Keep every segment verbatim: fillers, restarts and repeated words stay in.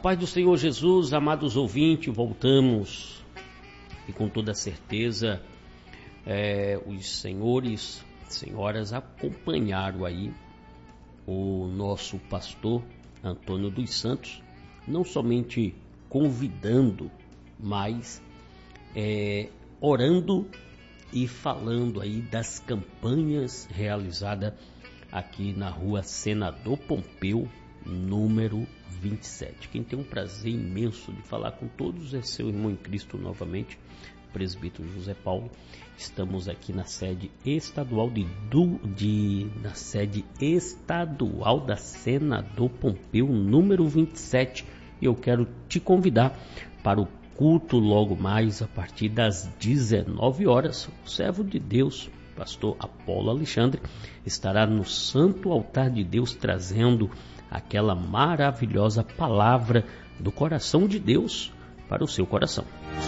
paz do Senhor Jesus, amados ouvintes, voltamos e com toda certeza é, os senhores, senhoras acompanharam aí o nosso pastor Antônio dos Santos, não somente convidando, mas é, orando e falando aí das campanhas realizadas aqui na rua Senador Pompeu, número vinte e sete. Quem tem um prazer imenso de falar com todos é seu irmão em Cristo novamente, presbítero José Paulo. Estamos aqui na sede estadual de, de na sede estadual da Senador Pompeu, número vinte e sete. E eu quero te convidar para o culto logo mais a partir das dezenove horas. O servo de Deus, pastor Apolo Alexandre, estará no Santo Altar de Deus trazendo aquela maravilhosa palavra do coração de Deus para o seu coração.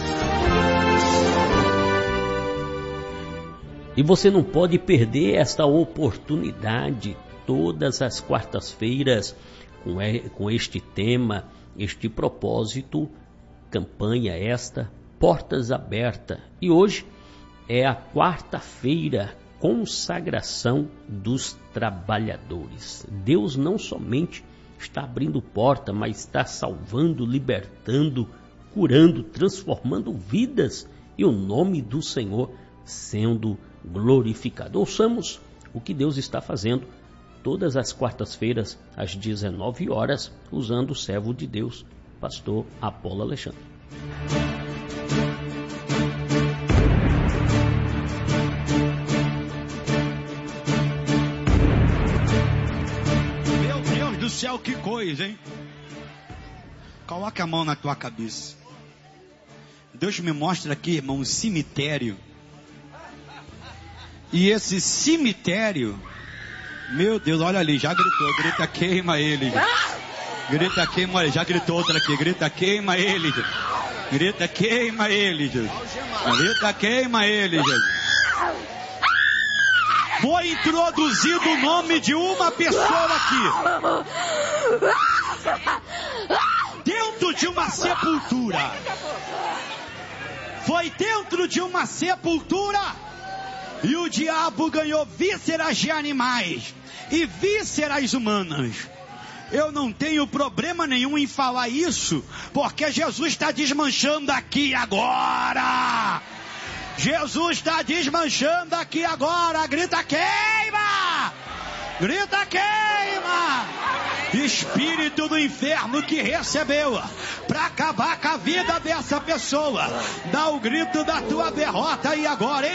E você não pode perder esta oportunidade todas as quartas-feiras com, com este tema, este propósito, campanha esta, Portas Abertas. E hoje é a quarta-feira, consagração dos trabalhadores. Deus não somente está abrindo porta, mas está salvando, libertando, curando, transformando vidas e o nome do Senhor sendo glorificado. Ouçamos o que Deus está fazendo todas as quartas-feiras às dezenove horas, usando o servo de Deus, pastor Apolo Alexandre. Do céu, que coisa, hein? Coloca a mão na tua cabeça. Deus me mostra aqui, irmão, um cemitério. E esse cemitério, meu Deus, olha ali, já gritou, grita queima ele. Grita queima ele, já gritou outra aqui, grita queima ele. Grita queima ele. Grita queima ele. Foi introduzido o nome de uma pessoa aqui. Dentro de uma sepultura. Foi dentro de uma sepultura. E o diabo ganhou vísceras de animais e vísceras humanas. Eu não tenho problema nenhum em falar isso, porque Jesus está desmanchando aqui agora. Jesus está desmanchando aqui agora. Grita queima! Grita queima! Espírito do inferno que recebeu para acabar com a vida dessa pessoa. Dá o grito da tua derrota aí agora, hein?